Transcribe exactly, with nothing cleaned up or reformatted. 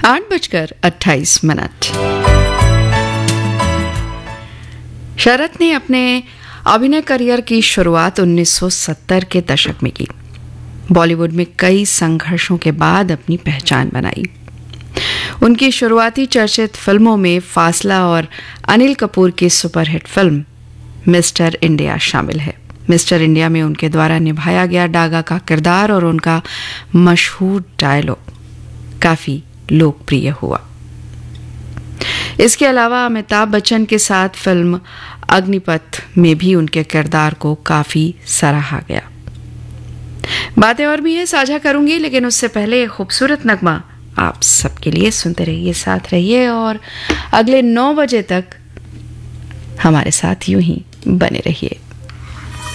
आठ बजकर अट्ठाईस मिनट। शरत ने अपने अभिनय करियर की शुरुआत उन्नीस सौ सत्तर के दशक में की। बॉलीवुड में कई संघर्षों के बाद अपनी पहचान बनाई। उनकी शुरुआती चर्चित फिल्मों में फासला और अनिल कपूर की सुपरहिट फिल्म मिस्टर इंडिया शामिल है। मिस्टर इंडिया में उनके द्वारा निभाया गया डागा का किरदार और उनका मशहूर डायलॉग काफी लोकप्रिय हुआ। इसके अलावा अमिताभ बच्चन के साथ फिल्म अग्निपथ में भी उनके किरदार को काफी सराहा गया। बातें और भी है साझा करूंगी, लेकिन उससे पहले खूबसूरत नगमा आप सबके लिए सुनते रहिए, साथ रहिए और अगले नौ बजे तक हमारे साथ यूं ही बने रहिए।